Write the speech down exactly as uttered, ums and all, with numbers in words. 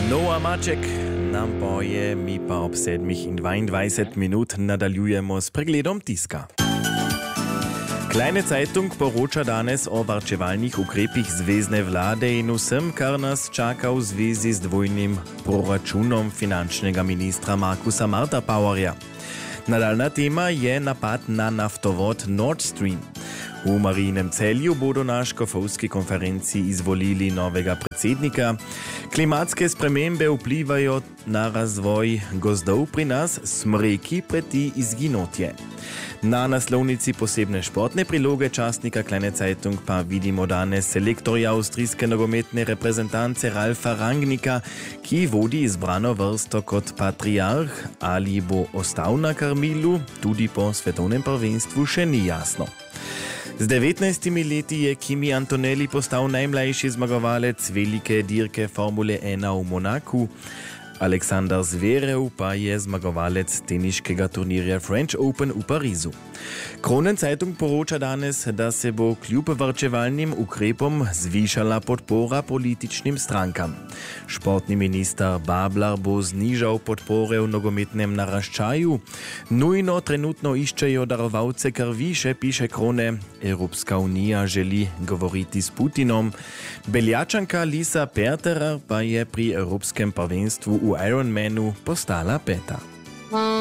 Noah Maček nam poje, mi pa ob sedmih in dvaindvajset minut nadaljujemo s pregledom tiska. Kleine Zeitung poroča danes o varčevalnih ukrepih zvezne vlade in vsem, kar nas čaka v zvezi z dvojnim proračunom finančnega ministra Markusa Marta-Powerja. Nadaljna tema je napad na naftovod Nord Stream. V Marijinem Celju bodo na škofovski konferenci izvolili novega predsednika. Klimatske spremembe vplivajo na razvoj gozdov pri nas, smreki preti izginotje. Na naslovnici posebne športne priloge časnika Kleine Zeitung pa vidimo danes selektorja avstrijske nogometne reprezentance Ralfa Rangnicka, ki vodi izbrano vrsto kot patriarh, ali bo ostal na krmilu, tudi po svetovnem prvenstvu še ni jasno. Z devetnajstimi leti je Kimi Antonelli postal najmlajši zmagovalec velike dirke Formule ena v Monaku. Aleksander Zverev pa je zmagovalec teniškega turnirja French Open v Parizu. Kronen Zeitung poroča danes, da se bo kljub varčevalnim ukrepom zvišala podpora političnim strankam. Športni minister Babler bo znižal podpore v nogometnem naraščaju. Nujno trenutno iščejo darovalce krvi, še piše Krone. Evropska unija želi govoriti s Putinom. Beljačanka Lisa Perterer pa je pri Evropskem prvenstvu v Ironmanu postala peta.